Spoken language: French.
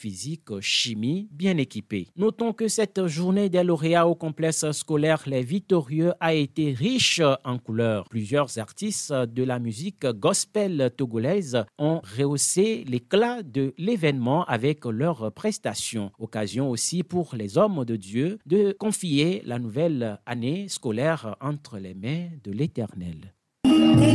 physique, chimie, bien équipés. Notons que cette journée des lauréats au complexe scolaire Les Victorieux a été riche en couleurs. Plusieurs artistes de la musique gospel togolaise ont rehaussé l'éclat de l'événement avec leurs prestations. Occasion aussi pour les hommes de Dieu de confier la nouvelle année scolaire entre les mains de l'Éternel.